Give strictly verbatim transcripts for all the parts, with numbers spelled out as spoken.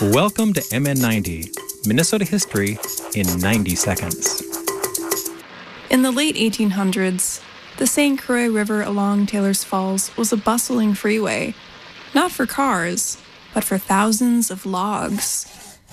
Welcome to M N ninety, Minnesota history in ninety seconds. In the late eighteen hundreds, the Saint Croix River along Taylor's Falls was a bustling freeway, not for cars, but for thousands of logs.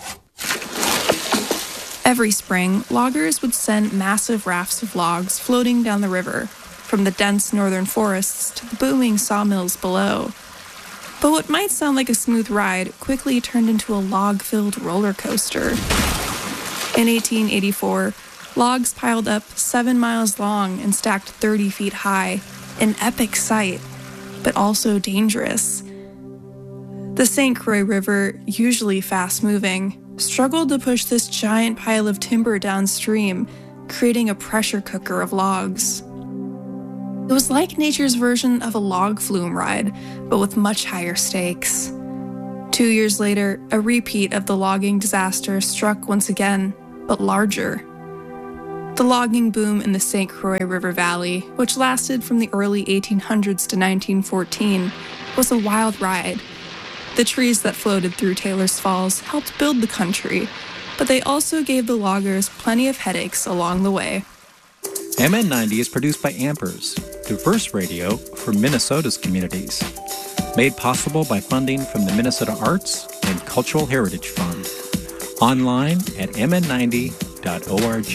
Every spring, loggers would send massive rafts of logs floating down the river, from the dense northern forests to the booming sawmills below. But what might sound like a smooth ride quickly turned into a log-filled roller coaster. In eighteen eighty-four, logs piled up seven miles long and stacked thirty feet high, an epic sight, but also dangerous. The Saint Croix River, usually fast-moving, struggled to push this giant pile of timber downstream, creating a pressure cooker of logs. It was like nature's version of a log flume ride, but with much higher stakes. Two years later, a repeat of the logging disaster struck once again, but larger. The logging boom in the Saint Croix River Valley, which lasted from the early eighteen hundreds to nineteen fourteen, was a wild ride. The trees that floated through Taylor's Falls helped build the country, but they also gave the loggers plenty of headaches along the way. M N ninety is produced by Ampers, diverse radio for Minnesota's communities. Made possible by funding from the Minnesota Arts and Cultural Heritage Fund. Online at m n ninety dot org.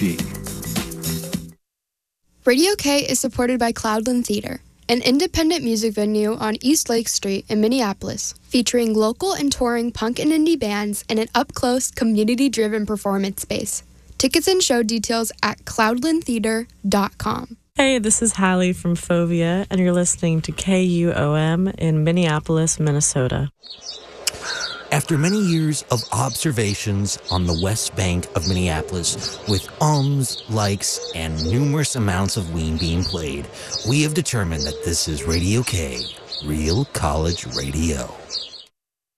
Radio K is supported by Cloudland Theater, an independent music venue on East Lake Street in Minneapolis, featuring local and touring punk and indie bands in an up-close, community-driven performance space. Tickets and show details at cloudland theater dot com. Hey, this is Hallie from Fovea, and you're listening to K U O M in Minneapolis, Minnesota. After many years of observations on the west bank of Minneapolis, with ums, likes, and numerous amounts of ween being played, we have determined that this is Radio K, real college radio.